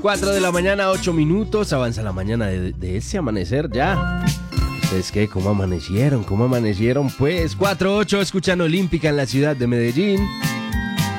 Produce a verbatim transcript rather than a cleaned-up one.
cuatro de la mañana, ocho minutos. Avanza la mañana de, de ese amanecer ya. ¿Ustedes qué? ¿Cómo amanecieron? ¿Cómo amanecieron? Pues cuatro ocho, escuchan Olímpica en la ciudad de Medellín.